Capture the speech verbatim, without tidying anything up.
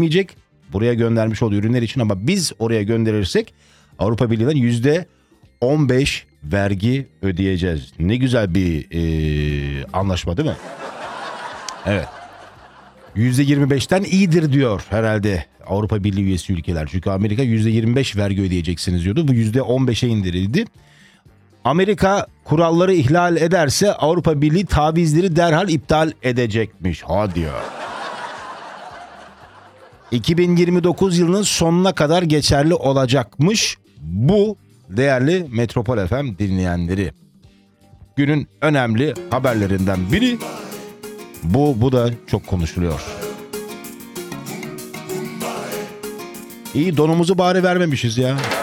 yiyecek buraya göndermiş olduğu ürünler için, ama biz oraya gönderirsek Avrupa Birliği'nden yüzde on beş vergi ödeyeceğiz. Ne güzel bir e, anlaşma değil mi? Evet. yüzde yirmi beşten iyidir diyor herhalde Avrupa Birliği üyesi ülkeler. Çünkü Amerika yüzde yirmi beş vergi ödeyeceksiniz diyordu. Bu yüzde on beşe indirildi. Amerika kuralları ihlal ederse Avrupa Birliği tavizleri derhal iptal edecekmiş. Hadi ya. iki bin yirmi dokuz yılının sonuna kadar geçerli olacakmış bu, değerli Metropol F M dinleyenleri. Günün önemli haberlerinden biri bu, bu da çok konuşuluyor. İyi, donumuzu bari vermemişiz ya.